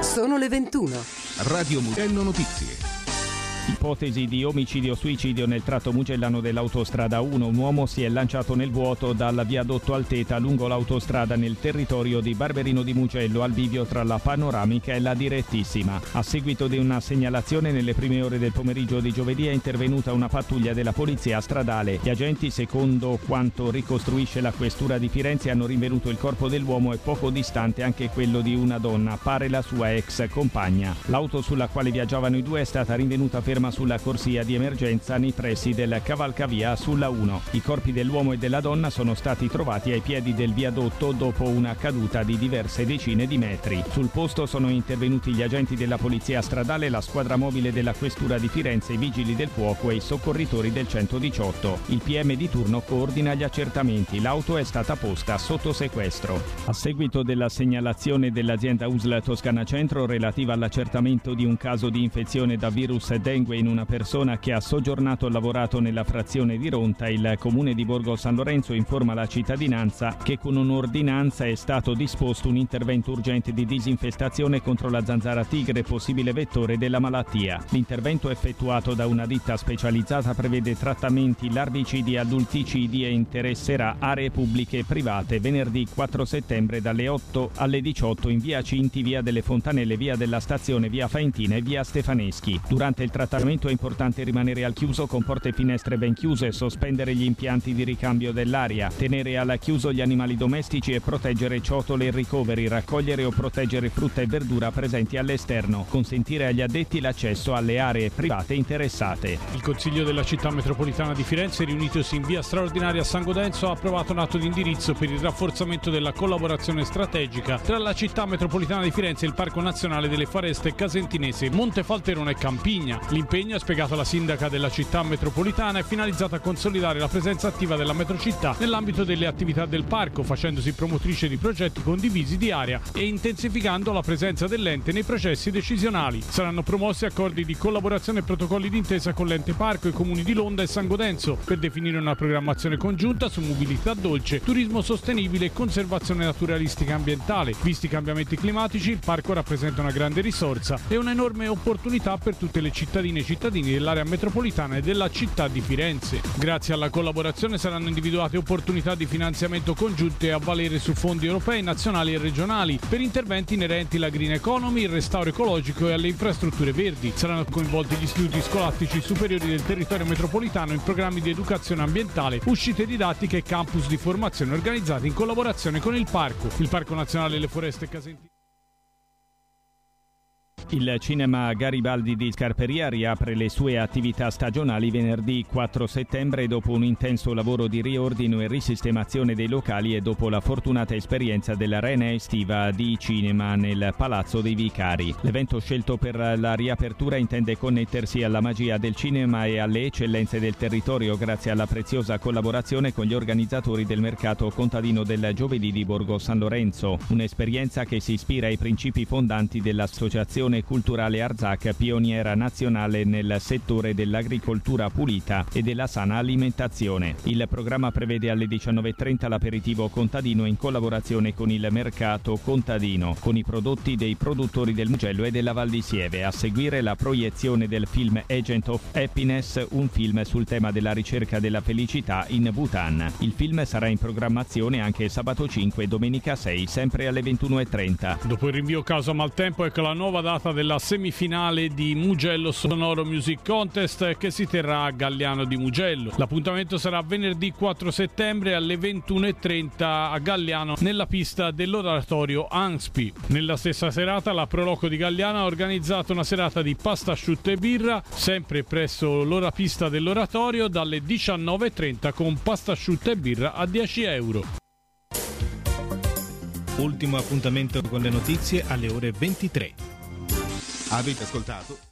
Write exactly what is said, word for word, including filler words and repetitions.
Sono le ventuno. Radio Mugello Notizie. Ipotesi di omicidio-suicidio nel tratto mugellano dell'autostrada uno. Un uomo si è lanciato nel vuoto dal viadotto Alteta lungo l'autostrada nel territorio di Barberino di Mugello, al bivio tra la panoramica e la direttissima. A seguito di una segnalazione, nelle prime ore del pomeriggio di giovedì è intervenuta una pattuglia della polizia stradale. Gli agenti, secondo quanto ricostruisce la questura di Firenze, hanno rinvenuto il corpo dell'uomo e poco distante anche quello di una donna, pare la sua ex compagna. L'auto sulla quale viaggiavano i due è stata rinvenuta ferma sulla corsia di emergenza nei pressi del cavalcavia sulla uno. I corpi dell'uomo e della donna sono stati trovati ai piedi del viadotto dopo una caduta di diverse decine di metri. Sul posto sono intervenuti gli agenti della polizia stradale, la squadra mobile della questura di Firenze, i vigili del fuoco e i soccorritori del centodiciotto. Il P M di turno coordina gli accertamenti. L'auto è stata posta sotto sequestro. A seguito della segnalazione dell'azienda U S L Toscana Centro relativa all'accertamento di un caso di infezione da virus dengue in una persona che ha soggiornato e lavorato nella frazione di Ronta, il comune di Borgo San Lorenzo informa la cittadinanza che con un'ordinanza è stato disposto un intervento urgente di disinfestazione contro la zanzara tigre, possibile vettore della malattia. L'intervento effettuato da una ditta specializzata prevede trattamenti larvicidi e adulticidi e interesserà aree pubbliche e private. Venerdì quattro settembre dalle otto alle diciotto in via Cinti, via delle Fontanelle, via della Stazione, via Faentina e via Stefaneschi. Durante il trattamento è importante rimanere al chiuso con porte e finestre ben chiuse, sospendere gli impianti di ricambio dell'aria, tenere al chiuso gli animali domestici e proteggere ciotole e ricoveri, raccogliere o proteggere frutta e verdura presenti all'esterno, consentire agli addetti l'accesso alle aree private interessate. Il Consiglio della Città Metropolitana di Firenze, riunitosi in via straordinaria a San Godenzo, ha approvato un atto di indirizzo per il rafforzamento della collaborazione strategica tra la Città Metropolitana di Firenze e il Parco Nazionale delle Foreste Casentinesi, Montefalterone e Campigna. L'impegno, ha spiegato la sindaca della città metropolitana, è finalizzato a consolidare la presenza attiva della metrocittà nell'ambito delle attività del parco, facendosi promotrice di progetti condivisi di area e intensificando la presenza dell'ente nei processi decisionali. Saranno promossi accordi di collaborazione e protocolli d'intesa con l'ente parco, i comuni di Londra e San Godenzo per definire una programmazione congiunta su mobilità dolce, turismo sostenibile e conservazione naturalistica e ambientale. Visti i cambiamenti climatici, il parco rappresenta una grande risorsa e un'enorme opportunità per tutte le cittadine e cittadini dell'area metropolitana e della città di Firenze. Grazie alla collaborazione saranno individuate opportunità di finanziamento congiunte a valere su fondi europei, nazionali e regionali per interventi inerenti alla green economy, il restauro ecologico e alle infrastrutture verdi. Saranno coinvolti gli istituti scolastici superiori del territorio metropolitano in programmi di educazione ambientale, uscite didattiche e campus di formazione organizzati in collaborazione con il parco, il Parco Nazionale delle Foreste Casentine. Il cinema Garibaldi di Scarperia riapre le sue attività stagionali venerdì quattro settembre dopo un intenso lavoro di riordino e risistemazione dei locali e dopo la fortunata esperienza della rena estiva di cinema nel Palazzo dei Vicari. L'evento scelto per la riapertura intende connettersi alla magia del cinema e alle eccellenze del territorio grazie alla preziosa collaborazione con gli organizzatori del mercato contadino del giovedì di Borgo San Lorenzo, un'esperienza che si ispira ai principi fondanti dell'associazione culturale Arzak, pioniera nazionale nel settore dell'agricoltura pulita e della sana alimentazione. Il programma prevede alle diciannove e trenta l'aperitivo contadino in collaborazione con il mercato contadino, con i prodotti dei produttori del Mugello e della Val di Sieve. A seguire la proiezione del film Agent of Happiness, un film sul tema della ricerca della felicità in Bhutan. Il film sarà in programmazione anche sabato cinque e domenica sei, sempre alle ventuno e trenta. Dopo il rinvio causa maltempo, ecco la nuova data della semifinale di Mugello Sonoro Music Contest che si terrà a Galliano di Mugello. L'appuntamento sarà venerdì quattro settembre alle ventuno e trenta a Galliano nella pista dell'oratorio Anspi. Nella stessa serata la Proloco di Galliano ha organizzato una serata di pasta asciutta e birra sempre presso l'ora pista dell'oratorio dalle diciannove e trenta con pasta asciutta e birra a dieci euro. Ultimo appuntamento con le notizie alle ore ventitré. Avete ascoltato